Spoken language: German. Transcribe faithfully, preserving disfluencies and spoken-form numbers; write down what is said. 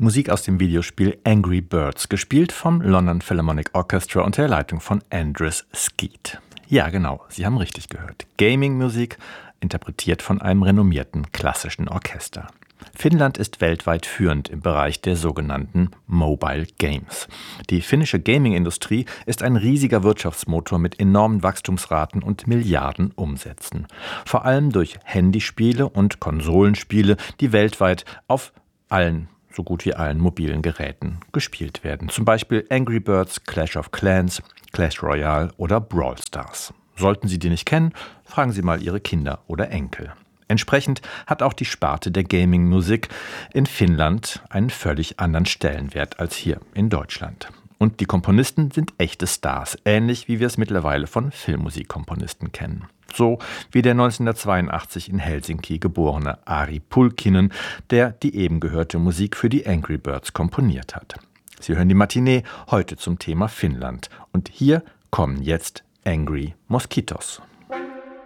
Musik aus dem Videospiel Angry Birds, gespielt vom London Philharmonic Orchestra unter der Leitung von Andrus Skeet. Ja, genau, Sie haben richtig gehört. Gaming-Musik, interpretiert von einem renommierten klassischen Orchester. Finnland ist weltweit führend im Bereich der sogenannten Mobile Games. Die finnische Gaming-Industrie ist ein riesiger Wirtschaftsmotor mit enormen Wachstumsraten und Milliarden Umsätzen. Vor allem durch Handyspiele und Konsolenspiele, die weltweit auf allen, so gut wie allen mobilen Geräten gespielt werden. Zum Beispiel Angry Birds, Clash of Clans, Clash Royale oder Brawl Stars. Sollten Sie die nicht kennen, fragen Sie mal Ihre Kinder oder Enkel. Entsprechend hat auch die Sparte der Gaming-Musik in Finnland einen völlig anderen Stellenwert als hier in Deutschland. Und die Komponisten sind echte Stars, ähnlich wie wir es mittlerweile von Filmmusikkomponisten kennen. So wie der neunzehnhundertzweiundachtzig in Helsinki geborene Ari Pulkkinen, der die eben gehörte Musik für die Angry Birds komponiert hat. Sie hören die Matinee heute zum Thema Finnland. Und hier kommen jetzt Angry Mosquitoes.